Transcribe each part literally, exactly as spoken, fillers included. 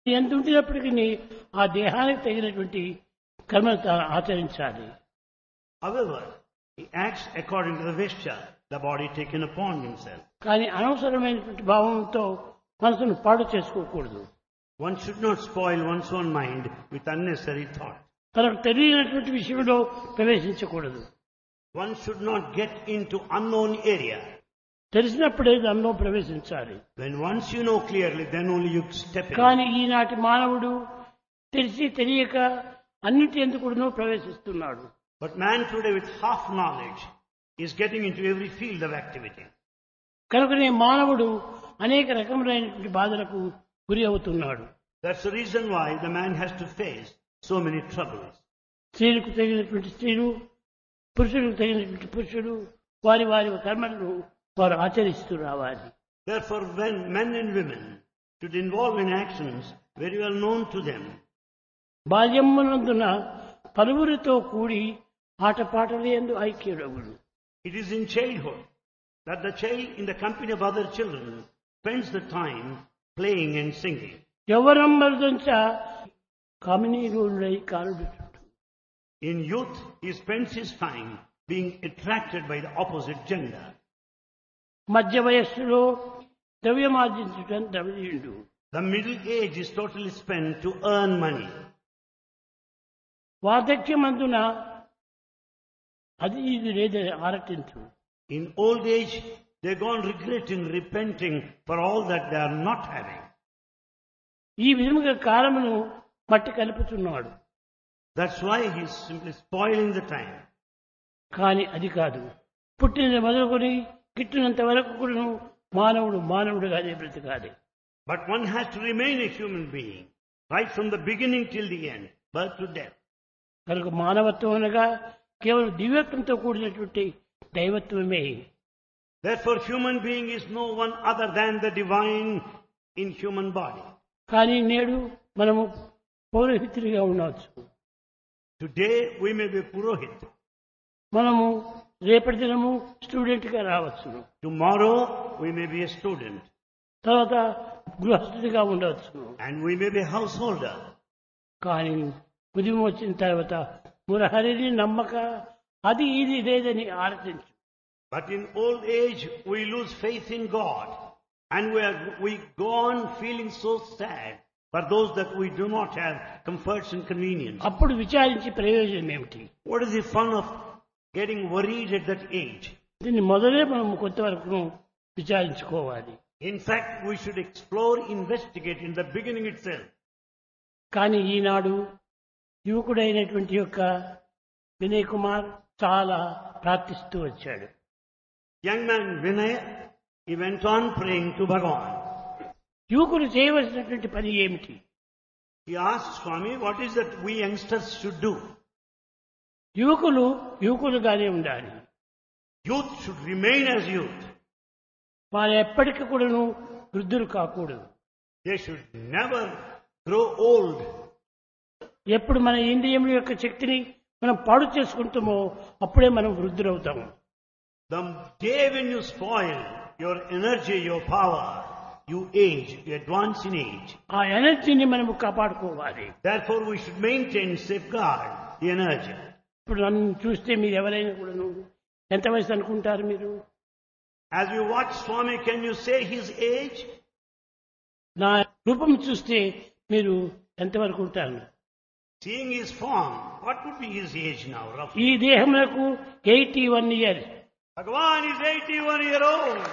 ఎంత ఉంటున్నప్పటికీ ఆ దేహానికి తగినటువంటి కర్మను తా- ఆచరించాలి. However, he acts according to the vesture the body taken upon himself. కానీ అనవసరమైనటువంటి భావంతో మనసును పాడు చేసుకోకూడదు. One should not spoil one's own mind with unnecessary thought. తనకు తెలియనటువంటి విషయంలో ప్రవేశించకూడదు. One should not get into unknown area. తెలిసినప్పుడే దానిలో ప్రవేశించాలి. When once you know clearly, then only you step in. కానీ ఈనాటి మానవుడు తెలిసి తెలియక అన్నిటి ఎందుకు ప్రవేశిస్తున్నాడు. But man today with half knowledge is getting into every field of activity. కనుకనే మానవుడు అనేక రకములైనటువంటి బాధలకు గురి అవుతున్నాడు. That's the reason why the man has to face so many troubles. స్త్రీలకు తగినటువంటి స్త్రీలు, పురుషులకు తగినటువంటి పురుషుడు వారి వారి కర్మలను వారు ఆచరిస్తూ రావాలి. Therefore, when men and women should involve in actions very well known to them. బాల్యమునందున పలువురితో కూడి ఆటపాటలు యందు ఐక్యుడగుడు. It is in childhood that the child in the company of other children spends the time playing and singing. యవ్వనమ్మరుదంచ కామినీరులై కాలుడు. In youth, he spends his time being attracted by the opposite gender. మధ్య వయస్సులో ద్రవ్యమార్జించటం ద్రవ్యుడు. The middle age is totally spent to earn money. వార్ధక్యమందున అది ఇది లేదని ఆరటించు. In old age, they go on regretting, repenting for all that they are not having. ఈ విధముగా కాలమును మట్టి కలుపుతున్నాడు. That's why he's simply spoiling the time. కానీ అది కాదు. పుట్టిన మొదలుకొని గిట్టినంత వరకు కూడా మానవుడు మానవుడుగానే బ్రతకాలి. But one has to remain a human being, right from the beginning till the end, birth to death. కనుక మానవత్వం అనగా కేవలం దివ్యత్వంతో కూడినటువంటి దైవత్వమే. Therefore, human being is no one other than the divine in human body. కానీ నేడు మనము పౌరోహితుడిగా ఉండవచ్చు. Today, we may be Purohit. మనము రేపటి దినము స్టూడెంట్గా రావచ్చు. Tomorrow, we may be a student. తర్వాత గృహస్థుడిగా ఉండవచ్చు. And we may be a householder. కానీ ఉదయం వచ్చిన తర్వాత మురహరిని నమ్మక అది ఇది లేదని ఆలోచించు. But in old age, we lose faith in God. And we, are, we go on feeling so sad for those that we do not have comforts and convenience. అప్పుడు విచారించి ప్రయోజనం ఏమిటి? What is the fun of getting worried at that age? దీన్ని మొదలే మనం కొంతవరకు విచారించుకోవాలి. In fact, we should explore, investigate in the beginning itself. కానీ ఈనాడు యువకుడైనటువంటి యొక్క వినయ్ కుమార్ చాలా ప్రార్థిస్తూ వచ్చాడు. Young man Vinay, he went on praying to Bhagavan. యువకులు చేయవలసినటువంటి పని ఏమిటి? He asked Swami, what is that we youngsters should do? యువకులు యువకులుగానే ఉండాలి. Youth should remain as youth. వారు ఎప్పటికీ కూడాను వృద్ధులు కాకూడదు. They should never grow old. ఎప్పుడు మన ఇంద్రియముల యొక్క శక్తిని మనం పాడు చేసుకుంటామో అప్పుడే మనం వృద్ధులవుతాము. The day when you spoil your energy, your power, you age, you advance in age. ఆ ఎనర్జీని మనము కాపాడుకోవాలి. Therefore, we should maintain, safeguard the energy. ఇప్పుడు నన్ను చూస్తే మీరు ఎవరైనా కూడాను ఎంత వయసు అనుకుంటారు మీరు? As you watch Swami, can you say his age? నా రూపం చూస్తే మీరు ఎంతవరకు ఉంటారు? Seeing his form, what would be his age now, roughly? ఈ దేహములకు eighty one year. Bhagavan is eighty-one year old.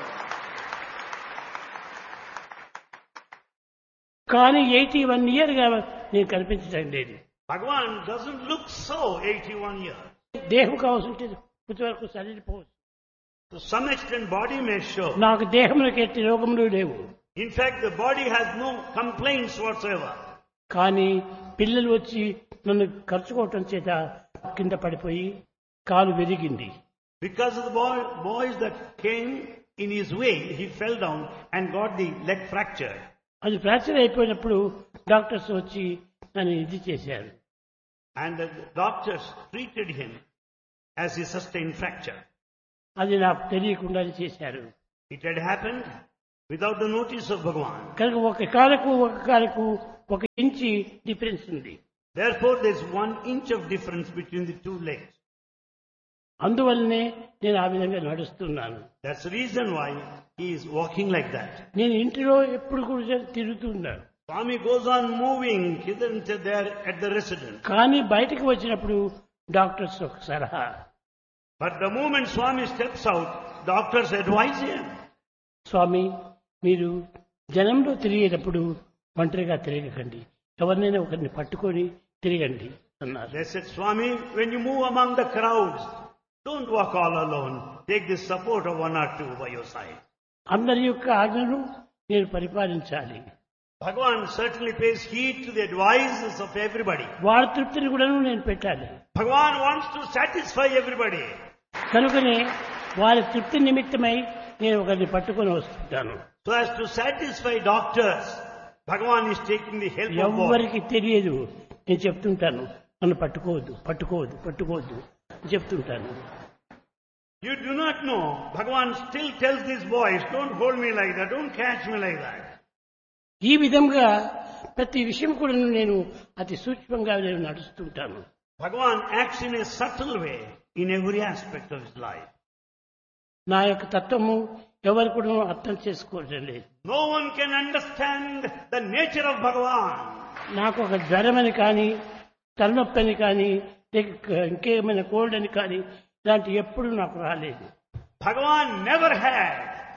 కానీ ఎయిటీ వన్ ఇయర్ గా నేను కనిపించడం లేదు. Bhagavan doesn't look so eighty-one years. దేహం కావాల్సి ఉంటుంది కొంతవరకు సరిపోవచ్చు. To some extent, body may show. నాకు దేహములకు ఎట్టి రోగములు లేవు. In fact, the body has no complaints whatsoever. కానీ పిల్లలు వచ్చి నన్ను ఖర్చుకోవటం చేత కింద పడిపోయి కాలు విరిగింది. Because of the boy, boys that came in his way, he fell down and got the leg fractured. అది ఫ్రాక్చర్ అయిపోయినప్పుడు డాక్టర్స్ వచ్చి నన్ను ఇది చేశారు. And the doctors treated him as he sustained fracture. అది నాకు తెలియకుండా చేశారు. It had happened without the notice of Bhagavan. కనుక ఒక కాలకు ఒక కాలకు ఒక ఇంచి డిఫరెన్స్ ఉంది. Therefore, there is one inch of difference between the two legs. అందువల్లనే నేను ఆ విధంగా నడుస్తున్నాను. That's the reason why he is walking like that. నేను ఇంటిలో ఎప్పుడు కూడా తిరుగుతున్నాను. Swami goes on moving hither and there at the residence. కానీ బయటికి వచ్చినప్పుడు డాక్టర్స్ ఒక సలహా. But the moment Swami steps out, doctors advise him. స్వామి, మీరు జనంలో తిరిగేటప్పుడు ఒంటరిగా తిరగకండి, ఎవరినైనా ఒకరిని పట్టుకొని తిరగండి అన్నారు. They said, Swami, when you move among the crowds, don't walk all alone. Take the support of one or two by your side. అందరి యొక్క ఆజ్ఞను నేను పరిపాలించాలి. Bhagavan certainly pays heed to the advices of everybody. వారి తృప్తిని కూడా నేను పెట్టాలి. Bhagavan wants to satisfy everybody. కనుకనే వారి తృప్తి నిమిత్తమై నేను ఒకరిని పట్టుకొని వస్తుంటాను. So as to satisfy doctors, Bhagavan is taking the help of God. ఎవరికి తెలియదు, నేను చెప్తుంటాను, నన్ను పట్టుకోవద్దు పట్టుకోవద్దు పట్టుకోవద్దు చెప్తుంటాను. You do not know. Bhagavan still tells these boys, don't hold me like that, don't catch me like that. ఈ విధంగా ప్రతి విషయం కూడా నేను అతి సూక్ష్మంగా నేను నడుస్తుంటాను. Bhagavan acts in a subtle way in every aspect of his life. నా యొక్క తత్వము ఎవరు కూడా అర్థం చేసుకోవడం లేదు. No one can understand the nature of Bhagavan. నాకు ఒక జ్వరమని కానీ, తలనొప్పని కానీ, ఇంకేమైనా కోల్డ్ అని కానీ ఇలాంటి ఎప్పుడు నాకు రాలేదు. Bhagavan never had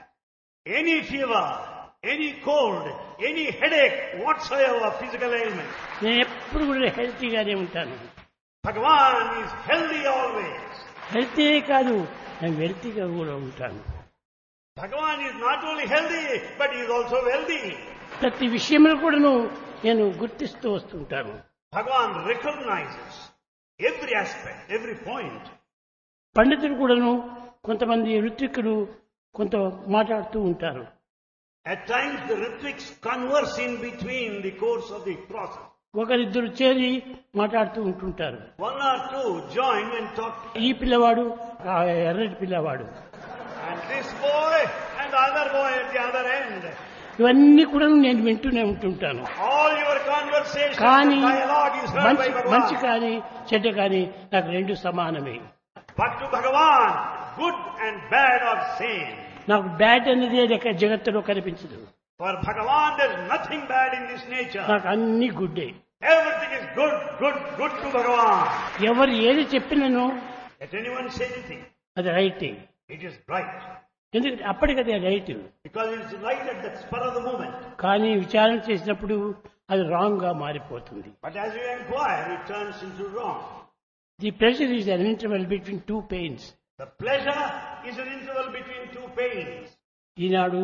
any fever, any cold, any headache whatsoever, physical ailment. నేను ఎప్పుడు కూడా హెల్తీగానే ఉంటాను. Bhagavan is healthy always. Healthy కాదు, నేను వెల్తీగా కూడా ఉంటాను. Bhagavan is not only healthy, but he is also wealthy. ప్రతి విషయంలో కూడాను నేను గుర్తిస్తూ వస్తుంటాను. Bhagavan recognizes every aspect, every point. పండితులు కూడాను కొంతమంది ఋత్విక్కులు కొంత మాట్లాడుతూ ఉంటారు. At times the Ritviks converse in between the course of the process. ఒకరిద్దరు చేరి మాట్లాడుతూ ఉంటుంటారు. One or two join and talk. ఈ పిల్లవాడు, ఆ ఎర్రటి పిల్లవాడు, And this boy and the other boy at the other end. ఇవన్నీ కూడా నేను వింటూనే ఉంటుంటాను. All your conversation కానీ and dialogue is heard by మంచి Bhagavan. కానీ చెడ్డ కానీ నాకు రెండు సమానమే. But to Bhagavan, good and bad are same. నాకు బ్యాడ్ అనేది లెక్క జగత్తులో కనిపించదు. For Bhagavan there is nothing bad in this nature. నాకు అన్ని గుడ్డే. Everything is good, good, good to Bhagavan. ఎవరు ఏది చెప్పినను Let anyone say anything, అది రైట్. it is right. ఎందుకంటే అప్పటికదే right. Because it is right at the spur of the moment. కానీ విచారణ చేసినప్పుడు అది రాంగ్ గా మారిపోతుంది. But as you inquire, it turns into wrong. The pressure is an interval between two pains. The pleasure is an interval between two pains. ఈనాడు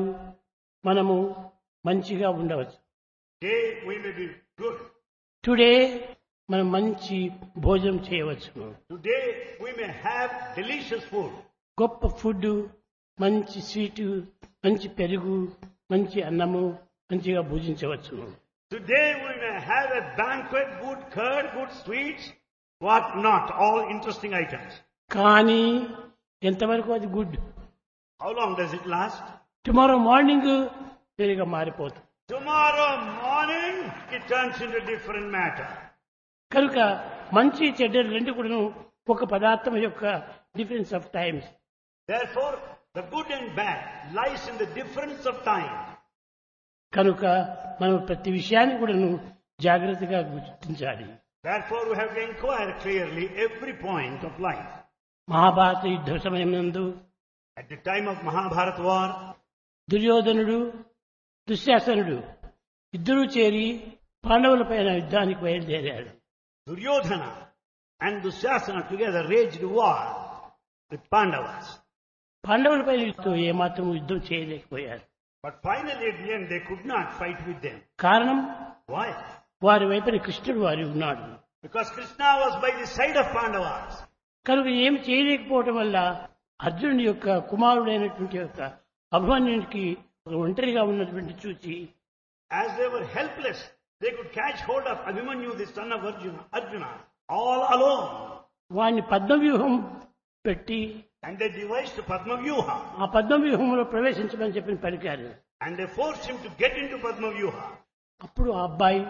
మనము మంచిగా ఉండవచ్చు. Today we may be good. Today మనం మంచి భోజనం చేయవచ్చు. Today we may have delicious food. గొప్ప food, మంచి sweet, మంచి పెరుగు, మంచి అన్నము మంచిగా భుజించవచ్చు. Today we may have a banquet, good curd, good sweets, what not, all interesting items. కానీ ఎంతవరకు అది good? How long does it last? Tomorrow morning వేరేగా మారిపోతుంది. Tomorrow morning it turns into different matter. కనుక మంచి చెడ్డ రెండు కూడా ఒక పదార్థం యొక్క difference of times. Therefore, the good and bad lies in the difference of time. కనుక మనం ప్రతి విషయాన్ని కూడా జాగ్రత్తగా గుర్తించాలి. Therefore, we have to inquire clearly every point of life. Mahabharata యుద్ధ సమయం నందు At the time of Mahabharata war, దుర్యోధనుడు, దుశ్శాసనుడు ఇద్దరూ చేరి పాండవుల పైన యుద్ధానికి బయలుదేరాడు. Duryodhana and Dusyasana together waged war with Pandavas. పాండవుల పైన ఏమాత్రం యుద్ధం చేయలేకపోయారు. But finally at the end they could not fight with them. కారణం, Why? వారి వైపున కృష్ణుడు వారి ఉన్నాడు. Because Krishna was by the side of Pandavas. కనుక ఏమి చేయలేకపోవటం వల్ల అర్జునుడి యొక్క కుమారుడైనటువంటి యొక్క అభిమన్యునికి ఒంటరిగా ఉన్నటువంటి చూచి, As they were helpless, they could catch hold of Abhimanyu, the son of Arjuna, Arjuna, all alone. వాడిని పద్మవ్యూహం పెట్టి And they devised Padma Vyuha. ఆ పద్మవ్యూహంలో ప్రవేశించమని చెప్పి పలికారు. And they forced him to get into Padma Vyuha. అప్పుడు ఆ అబ్బాయి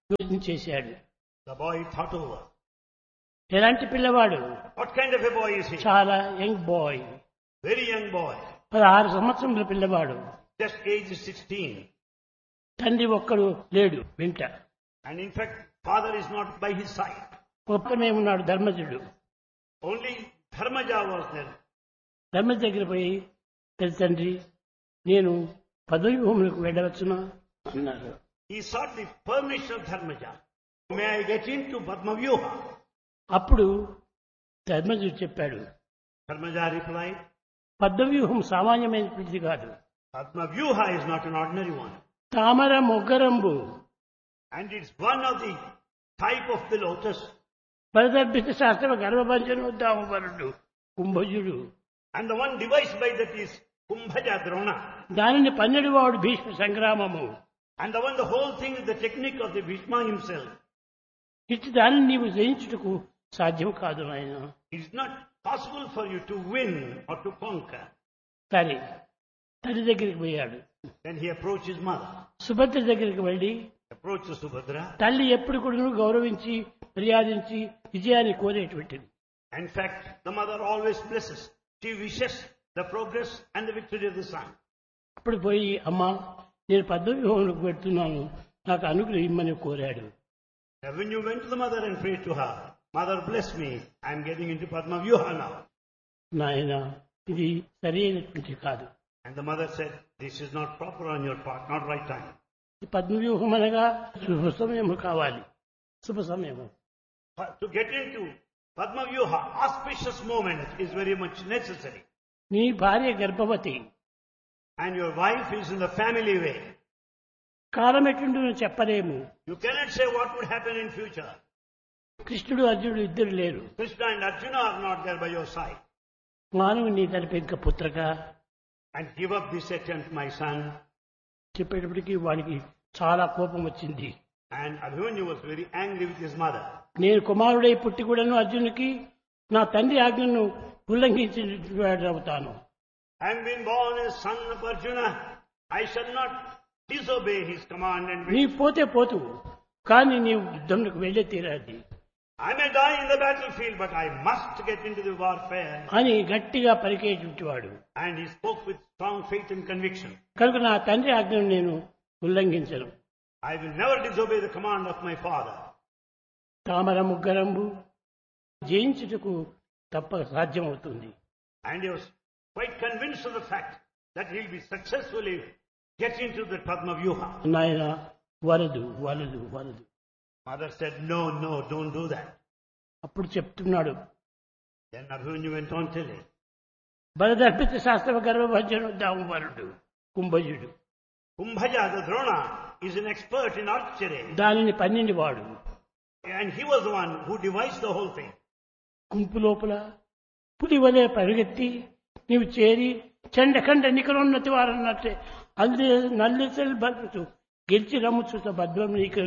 యోచించేశాడు. The boy thought over. ఎలాంటి పిల్లవాడు? What kind of a boy is he? చాలా young boy, Very young boy. పదహారు సంవత్సరముల పిల్లవాడు. Just age sixteen. తండ్రి ఒక్కడు లేడు వెంట. And in fact, father is not by his side. ఒక్కనే ఉన్నాడు ధర్మజుడు. Only Dharmaja was there. Dharmaja దగ్గర పోయి, పెద్ద తండ్రి నేను పదవి భూములకు వెళ్ళవచ్చునా అన్నారు. He sought the permission of Dharmaja. May I get into Padmavyuha? అప్పుడు ధర్మజుడు చెప్పాడు, Dharmaja replied, పద్మవ్యూహం సామాన్యమైనటువంటిది కాదు. Padmavyuha is not an ordinary one. తామర మొగ్గరంబు And it's one of the type of the lotus. పరదర్భిత శాస్త్ర గర్భభంజనోద్దామరుడు కుంభజుడు. And the one devised by that is Kumbhaja Drona. దానిని పన్నెడు వాడు Bhishma సంగ్రామము. And the one, the whole thing is the technique of the Bhishma himself. ఇట్టి దానిని నీవు జయించుటకు సాధ్యం కాదు నాయన. It is not possible for you to win or to conquer. సరే, తల్లి దగ్గరికి పోయాడు. Then he approached his mother. Subhadra దగ్గరికి వెళ్ళి, Approached Subhadra. తల్లి ఎప్పుడు కూడా గౌరవించి మర్యాదించి విజయాన్ని కోరేటువంటిది. In fact, the mother always blesses. She wishes the progress and the victory of the son. అప్పుడు పోయి, అమ్మా నేను పద్మవ్యూహంలోకి పెడుతున్నాను, నాకు అనుగ్రహిమ్మని కోరాడు. And when you went to the mother and prayed to her, Mother bless me, I am getting into Padmavyuha now. నాయన ఇది సరైనటువంటి కాదు. And the mother said, this is not proper on your part, not right time. ఈ పద్మవ్యూహం అనగా శుభ సమయము కావాలి, శుభ సమయము. But to get into Padmavyuha, auspicious moment is very much necessary. నీ భార్య గర్భవతి, And your wife is in the family way. కాలం ఎటుండునో చెప్పలేము. You cannot say what would happen in future. కృష్ణుడు అర్జునుడు ఇద్దరు లేరు. Krishna and Arjuna are not there by your side. మానవు నీ తలపై ఇంకా పుత్రక And give up this attempt, my son. చెప్పేటప్పటికి వాడికి చాలా కోపం వచ్చింది. And Abhimanyu was very angry with his mother. నేను కుమారుడై పుట్టి కూడాను అర్జునుడికి నా తండ్రి ఆజ్ఞను ఉల్లంఘించినటువంటి అవుతాను. I am being born as son of Arjuna. I shall not disobey his command and నీ wish. పోతే పోతు, కానీ నీవు యుద్ధంలోకి వెళ్ళే తీరాది I may die in the battlefield, but I must get into the warfare. అని గట్టిగా పలికేటువంటివాడు. And he spoke with strong faith and conviction. కనుక నా తండ్రి ఆజ్ఞను నేను ఉల్లంఘించను. I will never disobey the command of my father. తామర ముగ్గరంబు జయించుటకు తప్పక సాధ్యమవుతుంది. And he was quite convinced of the fact that he will be successfully get into the Padmavyuha. నాయన వలదు వలదు వలదు. Mother said, no, no, don't do that. అప్పుడు చెప్తున్నాడు, Then Abhimanyu went on telling. బలదర్పిత శాస్త్ర గర్భభంజనోద్దాము వరుడు కుంభజుడు. Kumbhaja, the Drona, is an expert in archery. దానిని పన్నెండు వాడు. And he was the one who devised the whole thing. గుంపు లోపల పులి వలె పరిగెత్తి నీవు చేరి చండఖండ నికరోన్నతి వారన్నట్టే అందే నల్లెసలు బలుపుతూ గెలిచి రమ్ముచుత భద్రం నీకు.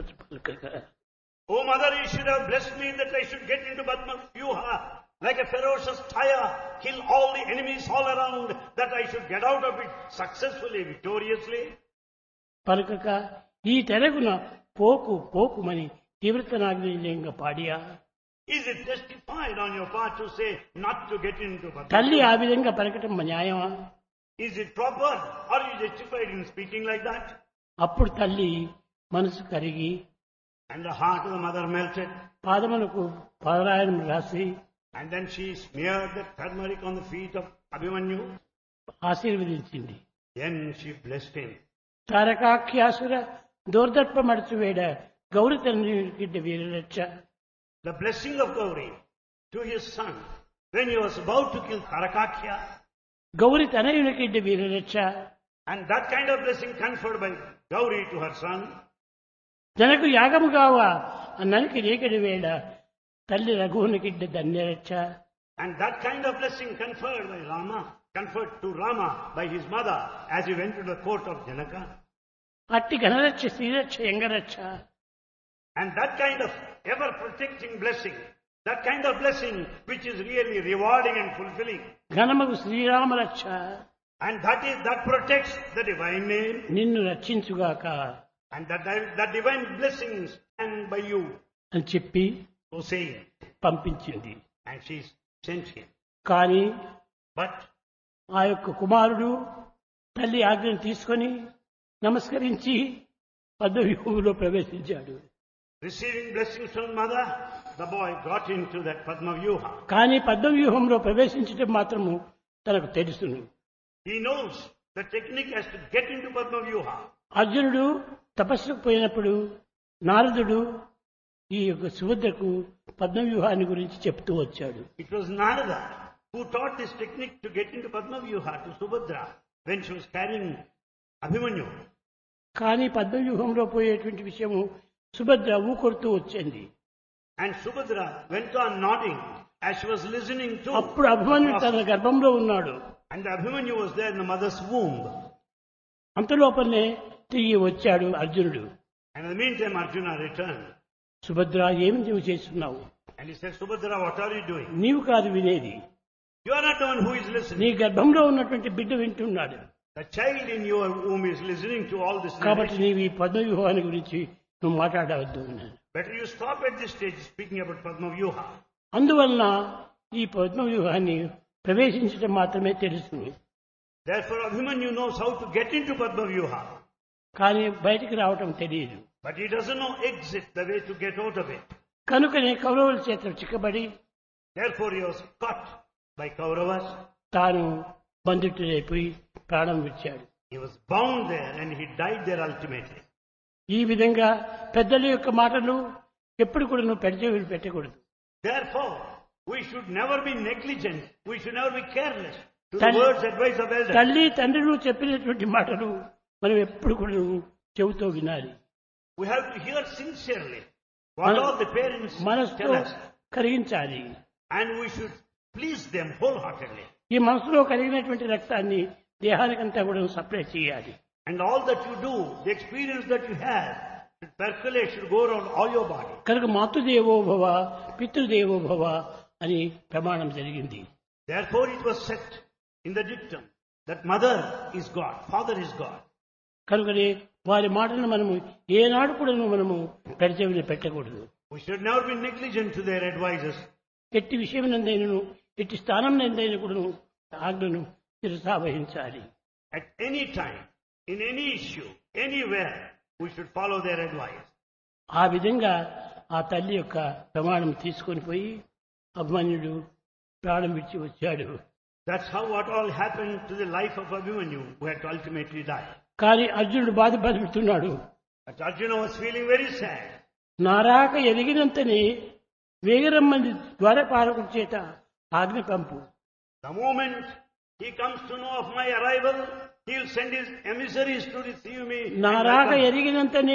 Oh mother, you should have blessed me that I should get into Padmavyuha like a ferocious tiger, kill all the enemies all around, that I should get out of it successfully, victoriously. పలకక ఈ తెరగున పోకు పోకుమని తీవ్రతనాగ్నిగా పాడియా. Is it justified on your part to say not to get into తల్లి Padmavyuha? ఆ విధంగా పలకటం న్యాయమా? Is it proper? Are you justified in speaking like that? అప్పుడు తల్లి మనసు కరిగి And the heart of the mother melted. పాదములకు పాదరాయణం రాసి And then she smeared the turmeric on the feet of Abhimanyu. ఆశీర్వదించింది. Then she blessed him. తారకాఖ్యాసుర దూర్దర్పమడుచు వేడ గౌరి తండ్రి గిడ్డ వీరరక్ష. The blessing of Gauri to his son when he was about to kill Tarakakya, Gauri తనయుని గిడ్డ వీరరక్ష. and that kind of blessing conferred by Gauri to her son. జనకు యాగము కావా అన్ననికి రేకడి వేళ తల్లి రఘువుని గిడ్డ ధన్యరక్ష. And that kind of blessing conferred by Rama, conferred to Rama by his mother as he went to the court of Janaka. అట్టి ఘనరక్ష Sriraksha యంగరక్ష. And that kind of ever-protecting blessing, that kind of blessing which is really rewarding and fulfilling. ఘనమగు శ్రీరామరక్ష. And that is, that protects the divine name. నిన్ను రక్షించుగాక And that, that divine blessings stand by you. అని చెప్పి So saying. పంపించింది. And she sent him. కానీ But ఆ యొక్క కుమారుడు తల్లి ఆజ్ఞను తీసుకొని నమస్కరించి పద్మవ్యూహంలో ప్రవేశించాడు. receiving blessings from mother, the boy got into that Padma Vyuha. కానీ పద్మవ్యూహంలో ప్రవేశించడం మాత్రము తనకు తెలుసును. He knows the technique has to get into Padma Vyuha. అర్జునుడు తపస్సుకు పోయినప్పుడు నారదుడు ఈ యొక్క సుభద్రకు పద్మవ్యూహాన్ని గురించి చెప్తూ వచ్చాడు. It was Narada who taught this technique to get into Padma Vyuha to Subhadra when she was carrying Abhimanyu. కానీ పద్మవ్యూహంలో పోయేటువంటి విషయము సుభద్ర ఊకొడుతూ వచ్చింది. And Subhadra went on nodding as she was listening to. అప్పుడు అభిమన్యు తన గర్భంలో ఉన్నాడు. And Abhimanyu was there in the mother's womb. అంతలోపలనే తిరిగి వచ్చాడు అర్జునుడు. And in the meantime Arjuna returned. Subhadra ఏమి నువ్వు చేస్తున్నావు? And he said, Subhadra, what are you doing? నీవు కాదు వినేది, You are not the one who is నీ listening. గర్భంలో ఉన్నటువంటి బిడ్డ వింటున్నాడు. The child in your womb is listening to all this. కాబట్టి narration. నీవు ఈ పద్మవ్యూహాన్ని గురించి నువ్వు మాట్లాడవద్దు అన్నాడు. Better you stop at this stage speaking about Padma Vyuha. అందువలన ఈ పద్మవ్యూహాన్ని ప్రవేశించడం మాత్రమే తెలుసు, Therefore Abhimanyu knows how to get into Padma Vyuha. కానీ బయటికి రావటం తెలియదు. But he doesn't know exit, the way to get out of it. కనుకనే కౌరవుల చేత చిక్కబడి Therefore he was caught by Kauravas. తాను బంధితుడైపోయి ప్రాణం విడిచాడు. He was bound there and he died there ultimately. ఈ విధంగా పెద్దల యొక్క మాటలు ఎప్పుడు కూడా నువ్వు పెడచెవిని పెట్టకూడదు. Therefore, we should never be negligent. We should never be careless to the Tell- words, advice of elders. తల్లి తండ్రులు చెప్పినటువంటి మాటలు మనం ఎప్పుడు కూడా నువ్వు చెవితో వినాలి. We have to hear sincerely what మన- all the parents మనసుతో tell us. కరిగించాలి. And we should please them wholeheartedly. ఈ మనసులో కలిగినటువంటి రక్తాన్ని దేహానికంతా కూడా సప్లై చేయాలి. And all that you do, the experience that you have, should percolate, should go around all your body. కనుక మాతృదేవో భవ పితృదేవో భవ అని ప్రమాణం జరిగింది. Therefore it was set in the dictum that mother is God, father is God. కనుకనే వారి మాటలను మనము ఏనాడు కూడా మనము పెడచెవిని పెట్టకూడదు. We should never be negligent to their advices. ఎట్టి విషయం నందైనను ఎట్టి స్థానం నందైన కూడా ఆజ్ఞను శిరసావహించాలి. At any time, in any issue, anywhere, we should follow their advice. ఆ విధంగా ఆ తల్లి యొక్క ప్రమాణం తీసుకొని పోయి అభిమన్యుడు ప్రాణం విడిచి వచ్చాడు. That's how what all happened to the life of Abhimanyu, who had to ultimately die. కానీ అర్జునుడు బాధపడుతున్నాడు. But Arjuna was feeling very sad. నారాక ఎదిగినంతనే వేగరమ్మని ద్వారపాలకుడి చేత ఆజ్ఞ పంపు. The moment he comes to know of my arrival, he'll send his emissaries to receive me. and నారాక welcome. ఎరిగినంతనే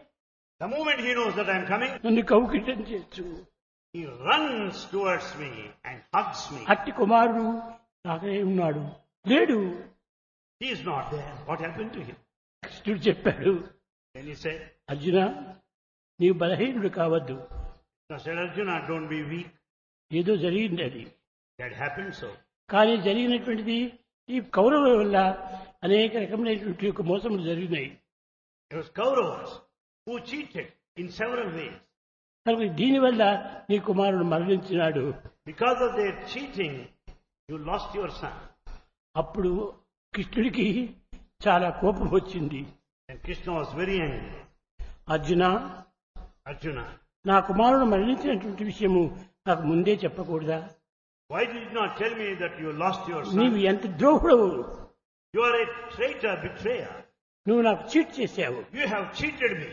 The moment he knows that I'm coming, నన్ను కౌకిటం చేస్తూ he runs towards me and hugs me. అట్టి కుమారుడు నాకనే ఉన్నాడు, లేడు. He is not there. What happened to him? కృష్ణుడు చెప్పాడు, Then he said, Arjuna నీవు బలహీనుడు కావద్దు, "Now said Arjuna, don't be weak. ఏదో జరిగింది అది. That happened so. కానీ జరిగినటువంటిది ఈ కౌరవుల వల్ల అనేక రకమైనటువంటి యొక్క మోసములు జరిగినాయి. It was Kauravas who cheated in several ways. కనుక దీనివల్ల నీ కుమారుడు మరణించినాడు. Because of their cheating, you lost your son." అప్పుడు కృష్ణుడికి చాలా కోపం వచ్చింది. And Krishna was very angry. Arjuna, Arjuna, నా కుమారుడు మరణించినటువంటి విషయము నాకు ముందే చెప్పకూడదా? why did you not tell me that you lost your నీవు son? ఎంత ద్రోహుడవు, You are a traitor, betrayer. నువ్వు నాకు చీట్ చేశావు, You have cheated me.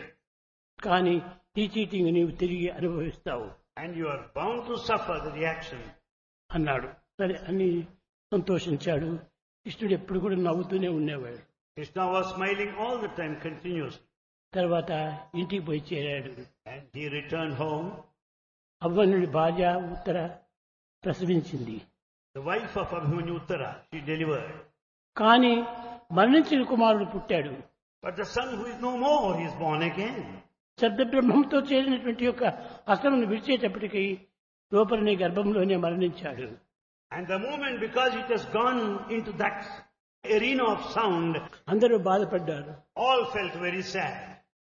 కానీ ఈ చీటింగ్ నీవు తిరిగి అనుభవిస్తావు And you are bound to suffer the reaction. అన్నాడు. సరే అని సంతోషించాడు. కృష్ణుడు ఎప్పుడు కూడా నవ్వుతూనే ఉండేవాడు. Krishna was smiling all the time continuously. తర్వాత ఇంటికి పోయి చేరాడు. And he returned home. అభిమన్యుడి భార్య ఉత్తర ప్రసవించింది. The wife of Abhimanyu Uttara, she delivered. కానీ మరణించిన కుమారుడు పుట్టాడు. But the son who is no more, he is born again. శబ్ద బ్రహ్మంతో చేరినటువంటి యొక్క అసలును విడిచేటప్పటికీ లోపలనే గర్భంలోనే మరణించాడు. And the moment, because it has gone into that arena of sound, అందరూ బాధపడ్డారు. all felt very sad.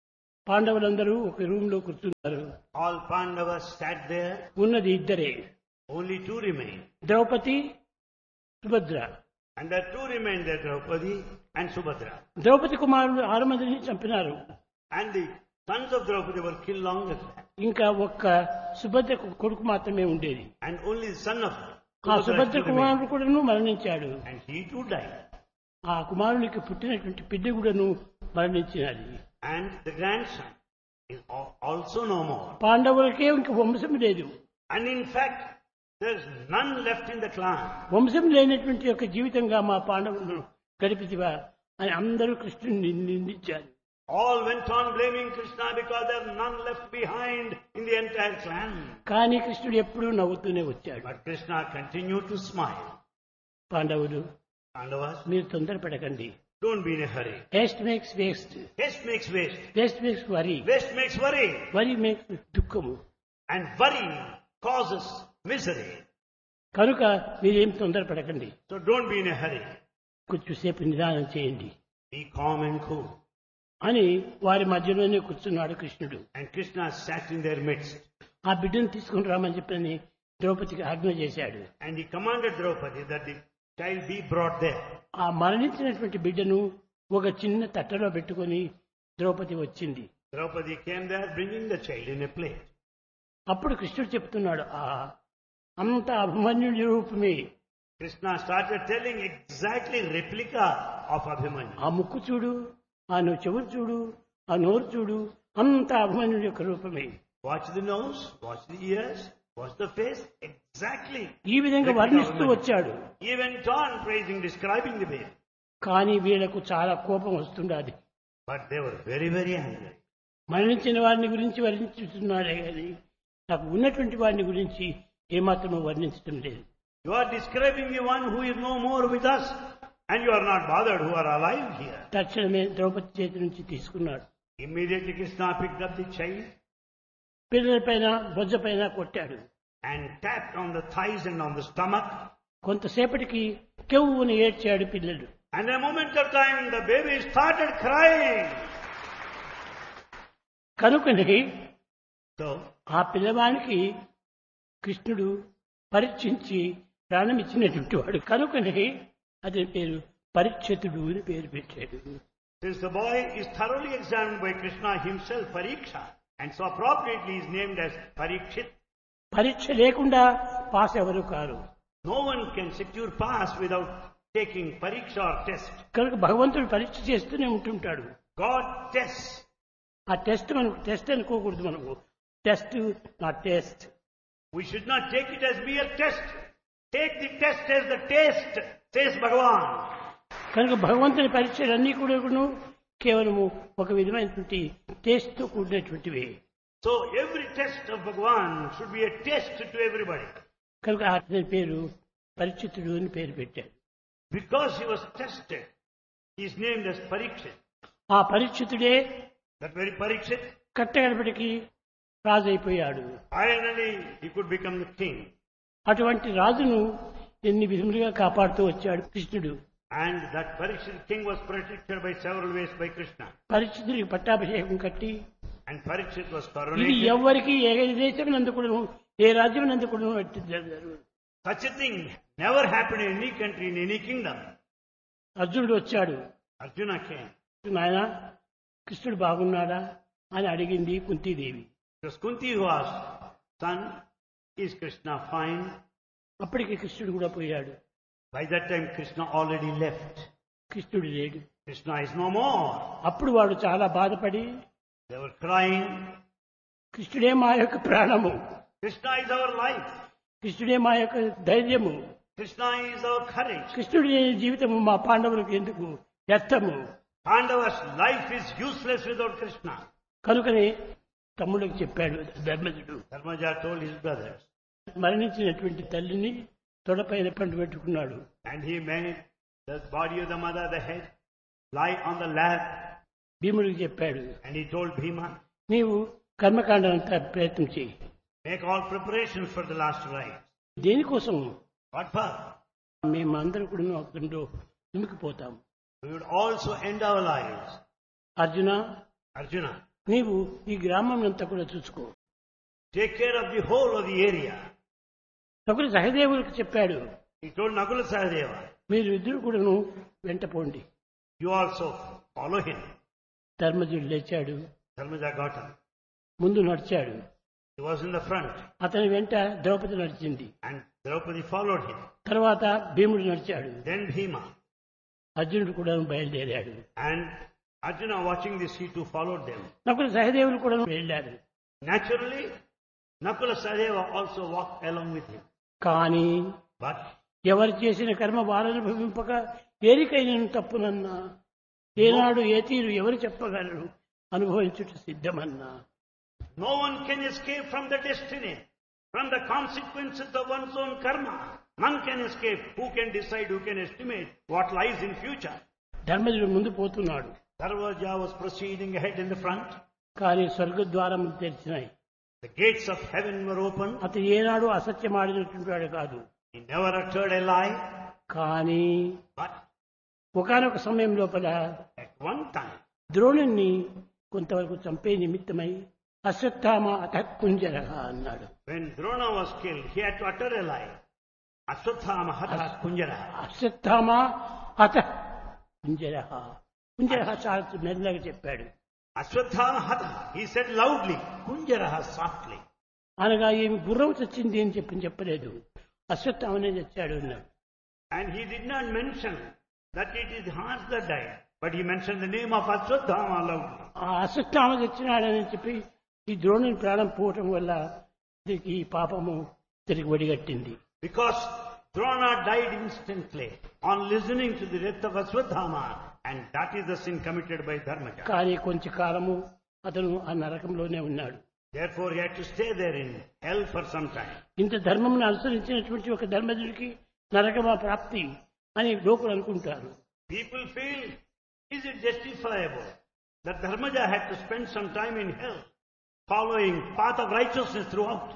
పాండవులందరూ ఒక రూమ్ లో కూర్చున్నారు. All Pandavas sat there. ఉన్నది ఇద్దరే, Only two remained. Draupadi, Subhadra. And there two remained there, Draupadi and Subhadra. Draupadi కుమారులు ఆరు మందిని చంపినారు. And the sons of Draupadi were killed long ago. ఇంకా ఒక్క సుభద్ర కొడుకు మాత్రమే ఉండేది. And only the son of ఆ Subhadra సుభద్ర still కుమారుడు remained. కూడాను మరణించాడు. And he too died. ఆ కుమారునికి పుట్టినటువంటి బిడ్డ కూడాను మరణించినది. And the grandson is al- also no more. పాండవులకే ఇంక వంశం లేదు. And in fact, there is none left in the clan. వంశం లేనటువంటి యొక్క జీవితంగా మా పాండవులను గడిపితివా అని అందరూ కృష్ణుని నిందించారు. All went on blaming Krishna because there are none left behind in the entire clan. కానీ కృష్ణుడు ఎప్పుడూ నవ్వుతూనే వచ్చాడు. But Krishna continued to smile. పాండవులు, Pandavas, మీరు తొందరపడకండి. don't be in a hurry. Heist makes waste, Haste makes waste. Waste makes worry, Waste makes worry. Worry makes దుఃఖము. And worry causes misery. కనుక మీరేం తొందరపడకండి, So don't be in a hurry. కొంచెంసేపు నిదానం చేయండి Be calm and cool. అని వారి మధ్యలోనే కూర్చున్నాడు కృష్ణుడు. And Krishna sat in their midst. ఆ బిడ్డను తీసుకుని రామని చెప్పని ద్రౌపదికి ఆజ్ఞ చేశాడు. And he commanded Draupadi that the child be brought there. ఆ మరణించినటువంటి బిడ్డను ఒక చిన్న తట్టలో పెట్టుకొని ద్రౌపది వచ్చింది. Draupadi came there bringing the child in a plate. అప్పుడు కృష్ణుడు చెప్తున్నాడు, ఆ అంత అభిమన్యుడి రూపమే, Krishna started telling exactly replica of Abhimanyu. ఆ ముక్కు చూడు, ఆ నువ్వు చెవులు చూడు, ఆ నోరు చూడు, అంత అభిమన్యుడి యొక్క రూపమే. Watch the nose, watch the ears, watch the face, exactly. ఈ విధంగా వర్ణిస్తూ వచ్చాడు. He went on praising, describing the baby. కానీ వీళ్లకు చాలా కోపం వస్తుండాలి. But they were very, very angry. మరణించిన వారిని గురించి వర్ణించుతున్నాడే కానీ నాకు ఉన్నటువంటి వారిని గురించి ఏమాత్రమూ వర్ణించడం లేదు. You are describing the one who is no more with us, and you are not bothered who are alive here. తక్షణమే ద్రౌపది చేతి నుంచి తీసుకున్నాడు. Immediately Krishna picked up the child పిల్లల పైన బొజ్జ పైన కొట్టాడు. and tapped on the thighs and on the stomach. కొంతసేపటికి కెవ్వుని ఏడ్చాడు పిల్లలు. And in a moment of time, the baby started crying. కనుకని So, ఆ పిల్లవానికి కృష్ణుడు పరీక్షించి ప్రాణం ఇచ్చినటువంటి వాడు. కనుకని అతని పేరు పరీక్షితుడు అని పేరు పెట్టాడు. since the boy is thoroughly examined by Krishna himself, Pariksha, and so appropriately is named as Parikshit. పరీక్ష లేకుండా పాస్ ఎవరు car. No one can secure pass without taking Pariksha or test. కనుక భగవంతుడు పరీక్ష చేస్తూనే ఉంటుంటాడు. God tests. ఆ test మనకు test అనుకోకూడదు. మనకు టెస్ట్ నా test. We should not take it as mere test. Take the test as the taste, says Bhagavan. కనుక భగవంతుని పరీక్షలన్నీ కూడా కేవలము ఒక విధమైనటువంటి టేస్ట్ తో కూడినటువంటివి. So every test of Bhagavan should be a test to everybody. కనుక అతని పేరు పరీక్షితుడు అని పేరు పెట్టాడు. Because he was tested, he is named as Parikshit. ఆ పరీక్షితుడే That very Parikshit, కట్టగడపటికి రాజు అయిపోయాడు. finally he could become the king. అటువంటి రాజును ఎన్ని విధములుగా కాపాడుతూ వచ్చాడు కృష్ణుడు. And that Parikshit king was protected by several ways by Krishna. పరీక్షితుడికి పట్టాభిషేకం కట్టి And Parikshit was ఇది coronated. ఎవరికి ఏ దేశం నందుకును ఏ రాజ్యం నందుకును అట్టి జరగదు. Such a thing never happened in any country, in any kingdom. అర్జునుడు వచ్చాడు. Arjuna came. నాయన కృష్ణుడు బాగున్నాడా అని అడిగింది Kuntidevi. It was Kunti who asked, son, is Krishna fine? అప్పటికి కృష్ణుడు కూడా పోయాడు. By that time Krishna already left. కృష్ణుడు లేడు. Krishna is no more. అప్పుడు వాడు చాలా బాధపడి, They were crying, కృష్ణుడే మా యొక్క ప్రాణము, Krishna is our life. కృష్ణుడే మా యొక్క ధైర్యము, Krishna is our courage. కృష్ణుడి లేని జీవితము మా పాండవులకు ఎందుకు వ్యర్థము. Pandava's life is useless without Krishna. కనుకనే తమ్ముడికి చెప్పాడు ధర్మజుడు. Dharmaja told his brothers. మరణించినటువంటి తల్లిని తొడపైన పండు పెట్టుకున్నాడు. And he made the body of the mother, the head, lie on the lap. భీముడికి చెప్పాడు, And he told Bhima, నీవు కర్మకాండంతా ప్రయత్నం చేయి. make all preparations for the last rite. దేనికోసం? What for? మేమందరూ కూడా అక్కడో తుమికిపోతాం. We would also end our lives. Arjuna, Arjuna, నీవు ఈ గ్రామం అంతా కూడా చూసుకో. Take care of the whole of the area. Nakula సహదేవులకు చెప్పాడు, He told Nakula Sahadeva, మీరు ఇద్దరు కూడాను వెంట పోండి. you also follow him. ధర్మజుడు లేచాడు, Dharmaja got up. ముందు నడిచాడు. He was in the front అతని వెంట ద్రౌపది నడిచింది. and Draupadi followed him. తర్వాత భీముడు నడిచాడు. Then Bhima. అర్జునుడు కూడా బయలుదేరాడు. And Arjuna, watching this, he too followed them. Nakula సహదేవులు కూడా వెళ్ళారు. Naturally, Nakula Sahadeva also walked along with him. కానీ But ఎవరు చేసిన కర్మ వారను భవింపక ఏరికైన తప్పునన్నా ఏనాడు ఏ తీరు ఎవరు చెప్పగలరు అనుభవించుట సిద్ధమన్నా. no one can escape from the destiny, from the consequences of one's own karma. None can escape. Who can decide, who can estimate what lies in future? ధర్మజుడు ముందు పోతున్నాడు. Dharmaja was proceeding ahead in the front. కానీ స్వర్గద్వారం తెరిచినాయి. The gates of heaven were open. అతను ఏనాడు అసత్యం ఆడినటువంటి వాడు కాదు. He never uttered a lie. కానీ But ఒకానొక సమయం లోపల at one time, ద్రోణుణ్ణి కొంతవరకు చంపే నిమిత్తమై అశ్వత్థామ అత కుంజర అన్నాడు. when Drona was killed, he had to utter a lie. Ashwathama hatha kunjara. Ashwatthama అత కుంజర కుంజర చాలా మెల్లగా చెప్పాడు. Ashwathama hatha. He said loudly. Kunjara softly. అనగా ఏమి గుర్రం చచ్చింది అని చెప్పి చెప్పలేదు. అశ్వత్థామనే చచ్చాడు అన్నాడు. And he did not mention that it is horse that died, but he mentioned the name of Ashwathama loudly. ఆ అశ్వత్థామ చచ్చినాడని చెప్పి ఈ ద్రోణుని ప్రాణం పోవటం వల్ల దీనికి ఈ పాపము తిరిగి వడిగట్టింది. Because Drona died instantly on listening to the death of Ashwathama, and that is the sin committed by Dharmaja. కానీ కొంచెం కాలము అతను ఆ నరకంలోనే ఉన్నాడు. Therefore he had to stay there in hell for some time. ఇంత ధర్మమును అనుసరించినటువంటి ఒక ధర్మజుడికి నరకమా ప్రాప్తి అని లోకులు అనుకుంటారు. People feel, is it justifiable that Dharmaja had to spend some time in hell, following path of righteousness throughout?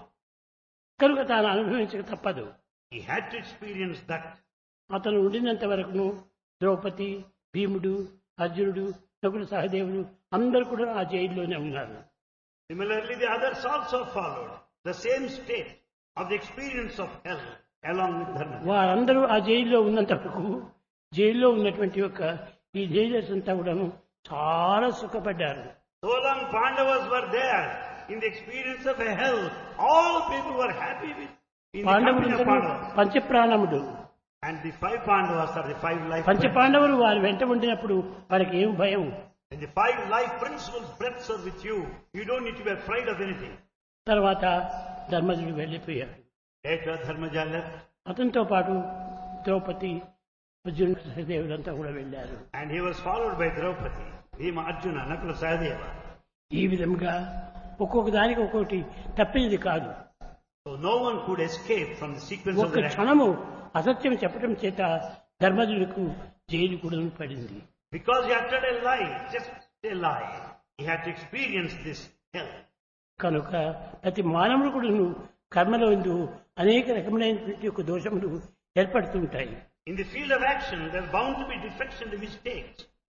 కనుక తాను అనుభవించక తప్పదు. He had to experience that. అతను ఉండినంత వరకును ద్రౌపది, భీముడు, అర్జునుడు, నకుల సహదేవుడు అందరూ కూడా ఆ జైల్లోనే ఉన్నారు. Similarly, the others also followed the same state of the experience of hell along with Dharmaja. వారందరూ ఆ జైల్లో ఉన్నంత వరకు జైల్లో ఉన్నటువంటి యొక్క ఈ జైలర్స్ అంతా కూడా చాలా సుఖపడ్డారు. So long Pandavas were there in the experience of a hell, all people were happy with in the company of పాండవులు Pandavas. పంచప్రాణముడు. And the five Pandavas are the five life పంచ పాండవులు వారు వెంట ఉండినప్పుడు వారికి ఏం భయం. And the five life principles breaths are with you. You don't need to be afraid of anything. తర్వాత ధర్మజుడు వెళ్ళిపోయాడు. Later Dharmaja left. అతనితో పాటు ద్రౌపది, అర్జునుడు, సహదేవులంతా కూడా వెళ్ళారు. And he was followed by Draupadi, Bhima, Arjuna, Nakula, Sahadeva. ఈ విధంగా ఒక్కొక్క దానికి ఒక్కొక్కటి తప్పినది కాదు. So no one could escape from the sequence of ఒక్క the action. క్షణము అసత్యం చెప్పడం చేత ధర్మజుడికు జైలు కూడా పడింది. Because he uttered a lie, just a lie, he had to experience this hell. కనుక ప్రతి మానవుడు కూడా కర్మలో ఎందు అనేక రకములైనటువంటి యొక్క దోషములు ఏర్పడుతుంటాయి. In the field of action, there are bound to be defects and mistakes.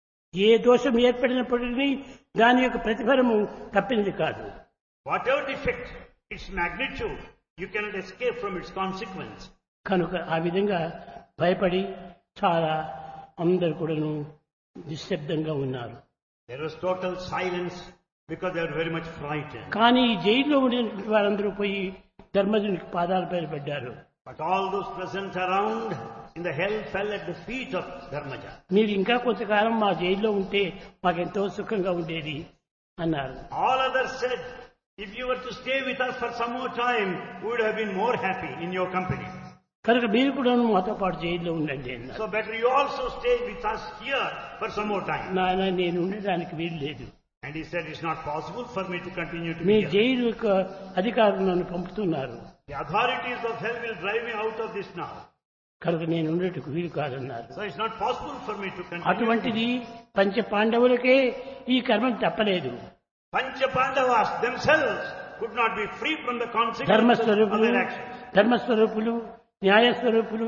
ఏ దోషం ఏర్పడినప్పటికీ దాని యొక్క ప్రతిఫలము తప్పినది కాదు. Whatever defect, its magnitude, you cannot escape from its consequence. కనుక ఆ విధంగా భయపడి చాలా అందరు కూడాను నిశ్శబ్దంగా ఉన్నారు. There was total silence because they were very much frightened. కానీ ఈ జైల్లో ఉండినటువంటి వారందరూ పోయి ధర్మజునికి పాదాలపై పడ్డారు. But all those present around in the hell fell at the feet of Dharmaja. మీరు ఇంకా కొంతకాలం మా జైల్లో ఉంటే మాకెంతో సుఖంగా ఉండేది అన్నారు. All others said, if you were to stay with us for some more time, we would have been more happy in your company. కనుక మీరు కూడా మాతో పాటు జైల్లో ఉండండి అన్నారు. So better you also stay with us here for some more time. నాయన నేను ఉండడానికి వీలు లేదు. And he said, it's not possible for me to continue to me be here. Jail యొక్క అధికారులు నన్ను పంపుతున్నారు. The authorities of hell will drive me out of this now. కనుక నేను ఉండేట్టుకు వీలు కాదన్నారు. So it's not possible for me to continue. అటువంటిది పంచ పాండవులకే ఈ కర్మం తప్పలేదు. Pancha Pandavas themselves could not be free from the consequences of ధర్మస్వరూపులు, their actions. ధర్మస్వరూపులు, న్యాయస్వరూపులు,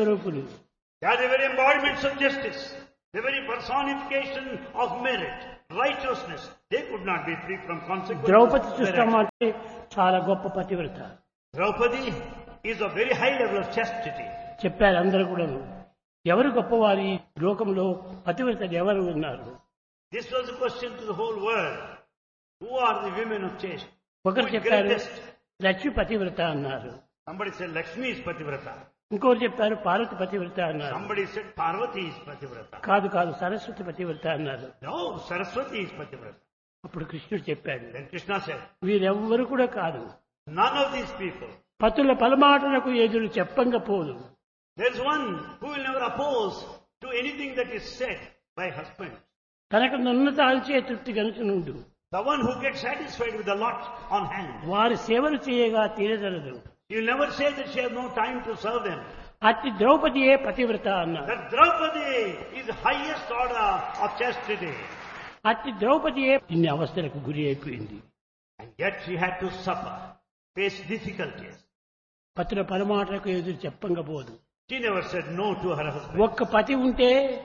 పుణ్యస్వరూపులు. They are the very embodiments of justice, the very personification of merit, righteousness. They could not be free from consequences. Draupadi of their చూస్తాం actions. అంటే చాలా గొప్ప పతివ్రత Draupadi is a very high level of chastity. చెప్పారు అందరూ కూడా. ఎవరు గొప్పవారి లోకంలో పతివ్రతలు ఎవరు ఉన్నారు? This was a question to the whole world. Who are the women of chaste? Who ఒకరు is చెప్పారు greatest? లక్ష్మి పతివ్రత అన్నారు. Somebody said Lakshmi is Pativrata. ఇంకోరు చెప్పారు పార్వతి పతివ్రత అన్నారు. Somebody said Parvati is Pativrata. కాదు కాదు సరస్వతి పతివ్రత అన్నారు. No, Saraswati is Pativrata. అప్పుడు కృష్ణుడు చెప్పాడు, Then Krishna said, వీరెవ్వరు కూడా కాదు, none of these people. పతుల పలమాటలకు ఎదురు చెప్పంగపోదు. There is one who will never oppose to anything that is said by husband. తనకు నున్నతాల్చే తృప్తి గనుచునుండు. The one who gets satisfied with the lot on hand. వారి సేవలు చేయగా తీరదలదు. You will never say that she has no time to serve them. అట్టి ద్రౌపదియే పతివ్రత అన్నారు. That Draupadi is the highest order of chastity. అట్టి ద్రౌపదియే ఇన్ని అవస్థలకు గురి అయిపోయింది. And yet she had to suffer, face difficulties. పతుల పలమాటలకు ఎదురు చెప్పంగపోదు. She never said no to her husband. ఒక్క పతి ఉంటే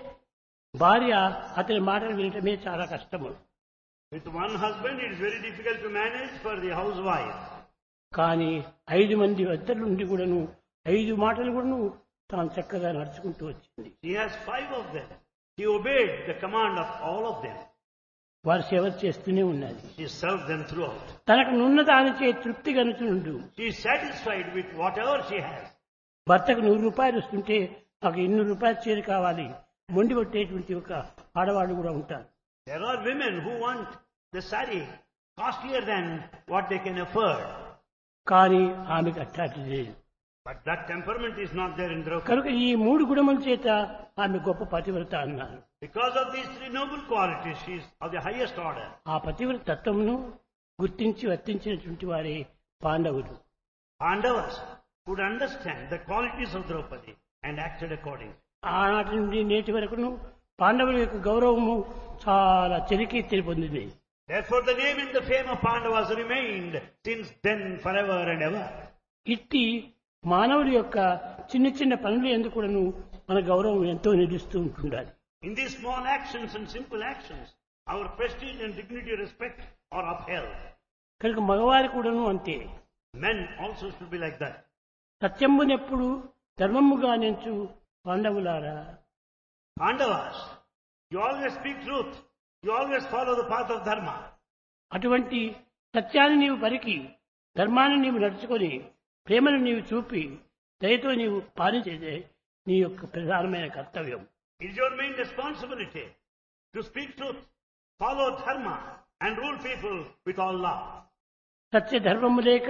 భార్య అతని మాటలు వినటమే చాలా కష్టము. With one husband it is very difficult to manage for the housewife. కానీ ఐదు మంది వద్దలుండి కూడాను ఐదు మాటలు కూడాను తాను చక్కగా నడుచుకుంటూ వచ్చింది. She has five of them. She obeyed the command of all of them. వారు సేవ చేస్తూనే ఉన్నది. She served them throughout. తనకు నున్నదానిచే తృప్తి గనుచుండు. She is satisfied with whatever she has. భర్తకు నూరు రూపాయలు వస్తుంటే నాకు ఇన్నూరు రూపాయలు చీర కావాలి మొండి కొట్టేటువంటి ఒక ఆడవాళ్ళు కూడా ఉంటారు. There are women who want the saree costlier than what they can afford. కానీ ఆమెకు అట్టాటి లేదు. But that temperament is not there in Draupadi. కనుక ఈ మూడు గుణముల చేత ఆమె గొప్ప పతివ్రత అన్నారు. Because of these three noble qualities, she is of the highest order. ఆ పతివ్రత తత్వమును గుర్తించి వర్తించినటువంటి వారే పాండవులు. Pandavas could understand the qualities of Draupadi and acted accordingly. ఆనాటి నుండి నేటి వరకును పాండవుల యొక్క గౌరవము చాలా చెలికీర్తిని పొందింది. Therefore the name and the fame of Pandavas remained since then forever and ever. ఇట్టి మానవుడి యొక్క చిన్న చిన్న పనులు ఎందుకు కూడాను మన గౌరవం ఎంతో నిలుస్తూ ఉంటుండాలి. In these small actions and simple actions, our prestige and dignity respect are upheld. కనుక మగవారి కూడాను అంతే. Men also should be like that. సత్యమునెప్పుడు ధర్మముగా నెంచు పాండవులారా. Pandavas, you always speak truth. You always follow the path of dharma. అటువంటి సత్యాన్ని నీవు పరికి ధర్మాన్ని నీవు నడుచుకొని ప్రేమను నీవు చూపి దయతో నీవు పాలించేదే నీ యొక్క ప్రధానమైన కర్తవ్యం. It is your main responsibility to speak truth, follow dharma and rule people with all love. సత్య ధర్మము లేక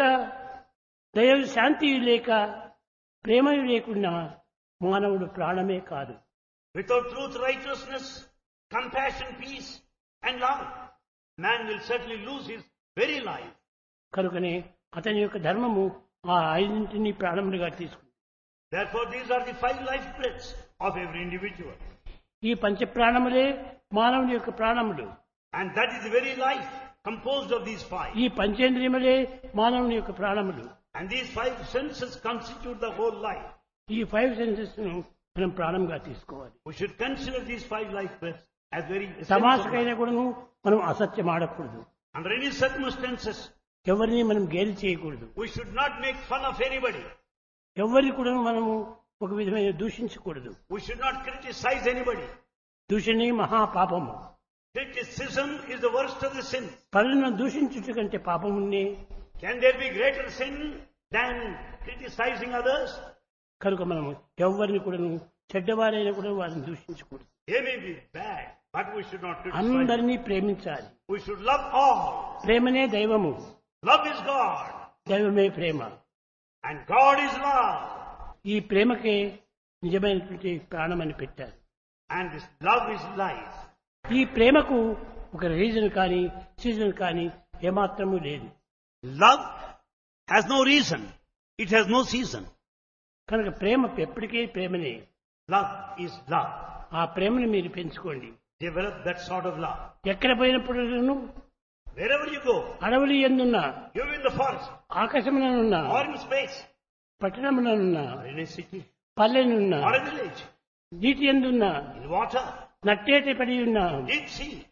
దయ శాంతి లేక ప్రేమ లేకుండా మానవుడు ప్రాణమే కాదు. Without truth, righteousness, compassion, peace and love, man will certainly lose his very life. కనుకనే అతని యొక్క ధర్మము ఆ ఐదింటిని ప్రాణములుగా తీసుకుంది. Therefore these are the five life breaths of every individual. ఈ పంచ ప్రాణములే మానవుని యొక్క ప్రాణములు. And that is the very life composed of these five. ఈ పంచేంద్రియములే మానవుని యొక్క ప్రాణములు. And these five senses constitute the whole life. ఈ ఫైవ్ సెన్సెస్ ను మనం ప్రాణంగా తీసుకోవాలి. We should consider these five life breaths as very essential. తమాషకైనా కూడాను మనం అసత్యం ఆడకూడదు. Under any circumstances, ఎవరిని మనం గేలి చేయకూడదు. we should not make fun of anybody. ఎవరిని కూడా మనము ఒక విధమైన దూషించకూడదు. We should not criticize anybody. దూషణే మహాపాపము. Criticism is the worst of the sins. పరులను దూషించుట కంటే పాపమున్నే. Can there be greater sin than criticizing others? కనుక మనము ఎవరిని కూడా చెడ్డవారైనా కూడా వారిని దూషించకూడదు. They may be bad, but we should not criticize. అందరినీ ప్రేమించాలి. We should love all. ప్రేమనే దైవము. Love is God. దైవమే ప్రేమ. And God is love. ఈ ప్రేమకే నిజమైనటువంటి ప్రాణం అని పెట్టారు. And this love is life. ఈ ప్రేమకు ఒక రీజన్ కానీ సీజన్ కానీ ఏమాత్రము లేదు. Love has no reason. It has no season. కనుక ప్రేమ ఎప్పటికీ ప్రేమనే. Love is love. ఆ ప్రేమను మీరు పెంచుకోండి. Develop that sort of love. ఎక్కడ పోయినప్పుడు Wherever you go, అడవులు ఎందున్నా, you're in the forest, ఆకాశముననున్నా, or in space, పట్టణముననున్నా, or in a city, పల్లెనున్నా, or a village, నీటి ఎందున్నా, in water, నట్టేటి పడి ఉన్నా, deep sea,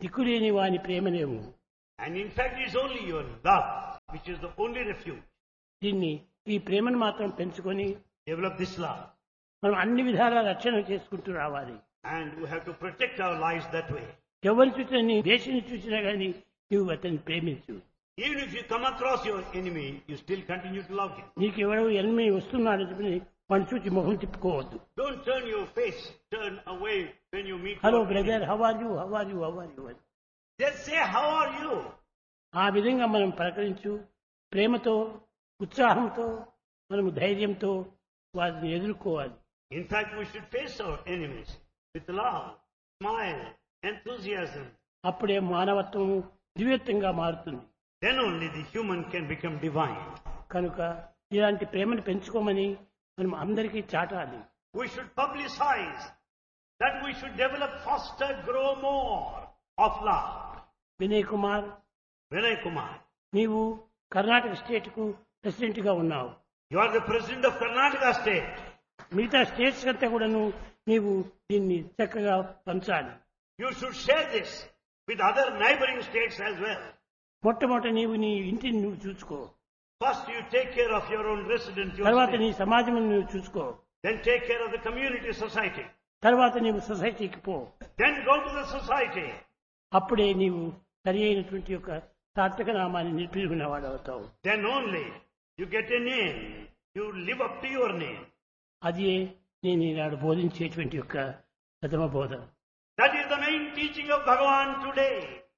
దిక్కులేని వాని ప్రేమనేము. And in fact, it's only your love which is the only refuge. దీన్ని ఈ ప్రేమను మాత్రం పెంచుకొని Develop this love. మనం అన్ని విధాలా రక్షణ చేసుకుంటూ రావాలి. And we have to protect our lives that way. ఎవరిని చూసినా నీ దేశాన్ని చూసినా కానీ నువ్వు అతన్ని ప్రేమించు. Even if you come across your enemy, you still continue to love him. నీకు ఎవరో ఎనిమి వస్తున్నాడని చెప్పి వాడిని చూసి మొహం తిప్పుకోవద్దు. Don't turn your face, turn away when you meet hello your brother, enemy. How are you, how are you, how are you. Just say, how are you? ఆ విధంగా మనం పలకరించు ప్రేమతో ఉత్సాహంతో మనము ధైర్యంతో వారిని ఎదుర్కోవాలి. In fact, we should face our enemies with love, smile, enthusiasm. అప్పుడే మానవత్వము దివ్యత్వంగా మారుతుంది. Then only the human can become divine. కనుక ఇలాంటి ప్రేమను పెంచుకోమని మనం అందరికీ చాటాలి. We should publicize that we should develop faster, grow more of love. Vinay Kumar, Vinay Kumar, నీవు Karnataka state కు president గా ఉన్నావు. you are the president of Karnataka state. మిగతా స్టేట్స్ అంతా కూడాను నీవు దీన్ని చక్కగా పంచాలి. You should share this with other neighboring states as well. మొట్టమొదట నీవు నీ ఇంటిని నువ్వు చూసుకో. First you take care of your own resident, your తర్వాత state. నీ సమాజం నువ్వు చూసుకో. Then take care of the community, society. తర్వాత నీవు సొసైటీకి పో. Then go to the society. అప్పుడే నీవు సరి అయినటువంటి యొక్క సార్థక నామాన్ని నిలిపిన వాడు అవుతావు. Then only you get a name. You live up to your name. అది నేను ఈనాడు బోధించేటువంటి యొక్క ప్రథమ బోధ. That is the main teaching of Bhagavan today.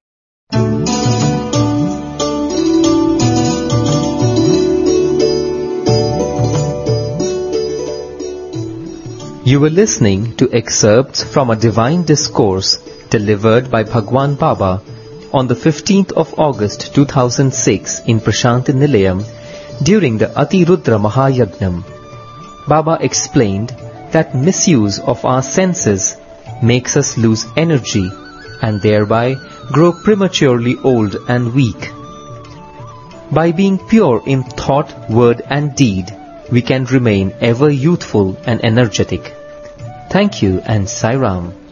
You were listening to excerpts from a divine discourse delivered by Bhagwan Baba on the fifteenth of August two thousand six in Prashanti Nilayam during the Atirudra Mahayagnam. Baba explained that misuse of our senses makes us lose energy and thereby grow prematurely old and weak. By being pure in thought, word and deed, we can remain ever youthful and energetic. Thank you and Sai Ram.